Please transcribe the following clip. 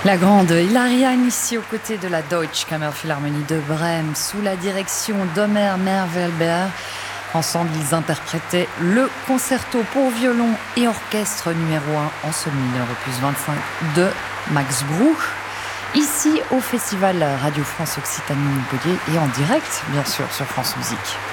La grande Hilariane ici aux côtés de la Deutsche Kammerphilharmonie de Brême sous la direction d'Omer Mervelber. Ensemble, ils interprétaient le concerto pour violon et orchestre numéro 1 en sol mineur opus 25 de Max Bruch. Ici au Festival Radio France Occitanie Montpellier et en direct bien sûr sur France Musique.